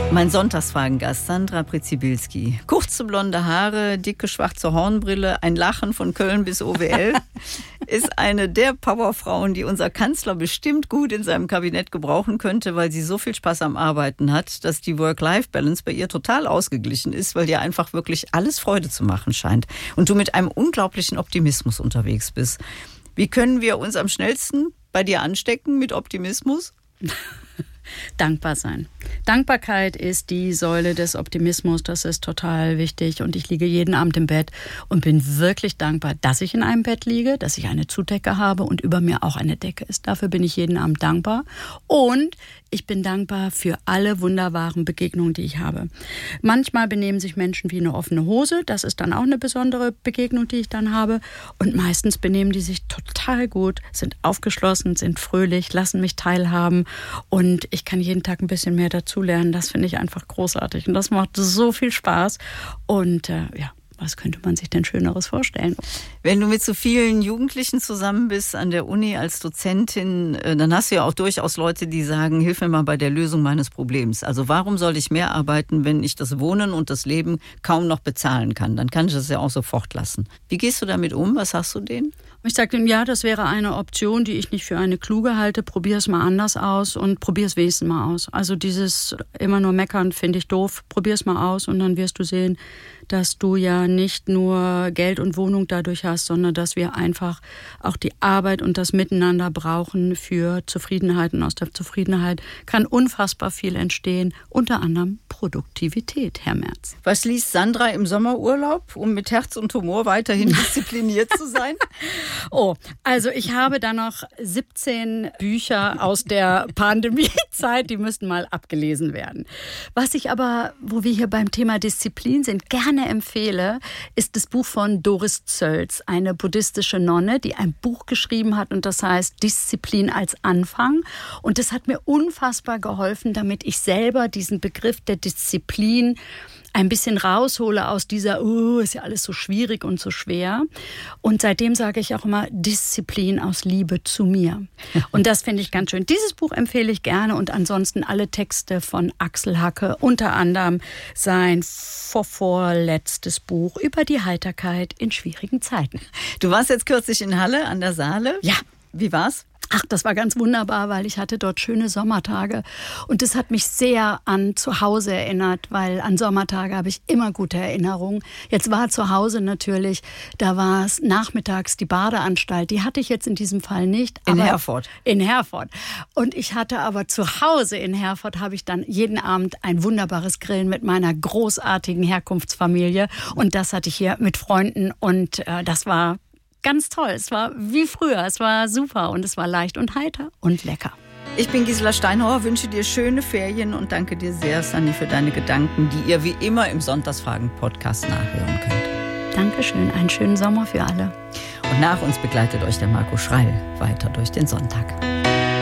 Mein Sonntagsfragengast Sandra Przybyłski. Kurze blonde Haare, dicke schwarze Hornbrille, ein Lachen von Köln bis OWL. Ist eine der Powerfrauen, die unser Kanzler bestimmt gut in seinem Kabinett gebrauchen könnte, weil sie so viel Spaß am Arbeiten hat, dass die Work-Life-Balance bei ihr total ausgeglichen ist, weil ihr einfach wirklich alles Freude zu machen scheint. Und du mit einem unglaublichen Optimismus unterwegs bist. Wie können wir uns am schnellsten bei dir anstecken mit Optimismus? Dankbar sein. Dankbarkeit ist die Säule des Optimismus, das ist total wichtig und ich liege jeden Abend im Bett und bin wirklich dankbar, dass ich in einem Bett liege, dass ich eine Zudecke habe und über mir auch eine Decke ist. Dafür bin ich jeden Abend dankbar und ich bin dankbar für alle wunderbaren Begegnungen, die ich habe. Manchmal benehmen sich Menschen wie eine offene Hose, das ist dann auch eine besondere Begegnung, die ich dann habe und meistens benehmen die sich total gut, sind aufgeschlossen, sind fröhlich, lassen mich teilhaben und ich kann jeden Tag ein bisschen mehr dazulernen. Das finde ich einfach großartig und das macht so viel Spaß. Und was könnte man sich denn Schöneres vorstellen? Wenn du mit so vielen Jugendlichen zusammen bist an der Uni als Dozentin, dann hast du ja auch durchaus Leute, die sagen, hilf mir mal bei der Lösung meines Problems. Also warum soll ich mehr arbeiten, wenn ich das Wohnen und das Leben kaum noch bezahlen kann? Dann kann ich das ja auch sofort lassen. Wie gehst du damit um? Was sagst du denen? Ich sage denen, ja, das wäre eine Option, die ich nicht für eine kluge halte. Probier es mal anders aus und probier es wenigstens mal aus. Also dieses immer nur meckern finde ich doof. Probier es mal aus und dann wirst du sehen, dass du ja nicht nur Geld und Wohnung dadurch hast, sondern dass wir einfach auch die Arbeit und das Miteinander brauchen für Zufriedenheit. Und aus der Zufriedenheit kann unfassbar viel entstehen, unter anderem Produktivität, Herr Merz. Was liest Sandra im Sommerurlaub, um mit Herz und Humor weiterhin diszipliniert zu sein? Oh, also ich habe da noch 17 Bücher aus der Pandemiezeit, die müssten mal abgelesen werden. Was ich aber, wo wir hier beim Thema Disziplin sind, gerne empfehle, ist das Buch von Doris Zölz, eine buddhistische Nonne, die ein Buch geschrieben hat und das heißt Disziplin als Anfang. Und das hat mir unfassbar geholfen, damit ich selber diesen Begriff der Disziplin ein bisschen raushole aus dieser, ist ja alles so schwierig und so schwer. Und seitdem sage ich auch immer Disziplin aus Liebe zu mir. Und das finde ich ganz schön. Dieses Buch empfehle ich gerne und ansonsten alle Texte von Axel Hacke, unter anderem sein vorletztes Buch über die Heiterkeit in schwierigen Zeiten. Du warst jetzt kürzlich in Halle an der Saale. Ja. Wie war's? Ach, das war ganz wunderbar, weil ich hatte dort schöne Sommertage und das hat mich sehr an zu Hause erinnert, weil an Sommertage habe ich immer gute Erinnerungen. Jetzt war zu Hause natürlich, da war es nachmittags die Badeanstalt, die hatte ich jetzt in diesem Fall nicht. In Herford. In Herford. Und ich hatte aber zu Hause in Herford, habe ich dann jeden Abend ein wunderbares Grillen mit meiner großartigen Herkunftsfamilie und das hatte ich hier mit Freunden und das war ganz toll. Es war wie früher. Es war super und es war leicht und heiter und lecker. Ich bin Gisela Steinhauer, wünsche dir schöne Ferien und danke dir sehr, Sanni, für deine Gedanken, die ihr wie immer im Sonntagsfragen-Podcast nachhören könnt. Dankeschön. Einen schönen Sommer für alle. Und nach uns begleitet euch der Marco Schreil weiter durch den Sonntag.